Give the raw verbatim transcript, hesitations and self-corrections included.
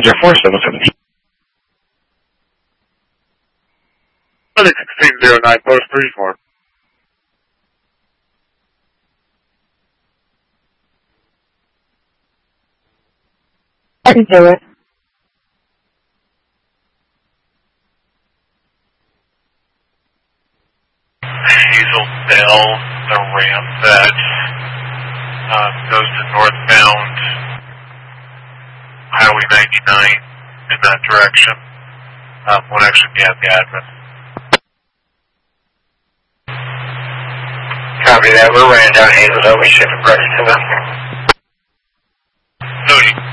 Ranger four seven seven. sixteen zero nine, post three four. I can do it. Hazel Bell, the ramp that uh, goes to northbound Highway ninety-nine in that direction. Um, won't actually be at the address. Copy that. We're running down Hazel Bell. We should have brought you to them. Cody.